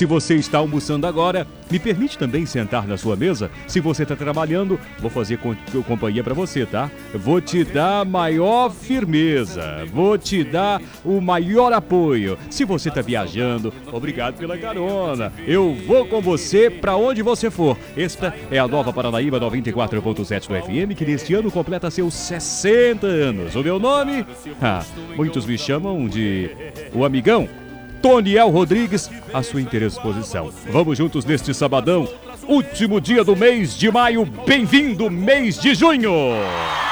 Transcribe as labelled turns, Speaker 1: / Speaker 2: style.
Speaker 1: Se você está almoçando agora, me permite também sentar na sua mesa? Se você está trabalhando, vou fazer companhia para você, tá? Vou te dar maior firmeza, vou te dar o maior apoio. Se você está viajando, obrigado pela carona. Eu vou com você para onde você for. Esta é a Nova Paranaíba 94.7 do FM, que neste ano completa seus 60 anos. O meu nome? Muitos me chamam de o amigão Toniel Rodrigues, à sua inteira disposição. Vamos juntos neste sabadão, último dia do mês de maio. Bem-vindo, mês de junho!